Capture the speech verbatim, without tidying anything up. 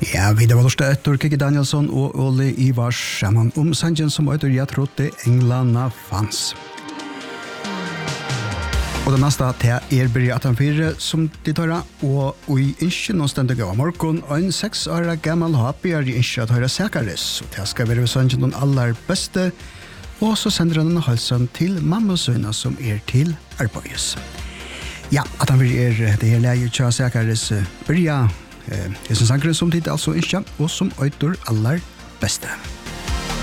Ja, vi det var lortet etter Kiki Danielsson og Ole Ivars sammen om sangen som heter Jeg trodde englene fanns. Og det neste til er Birger attenfire som de tar og i ikke noen stendig av morgen og en seks år gammel happy er i ikke at høre Sakaris og det skal være sangen den aller beste og så sender han en halsen til mamma og sønne som er til arbeids. Ja, attenfire er det her leie til Sakaris Birger. Eh, det er en sanger som tid altså ikke, og som øyter aller beste.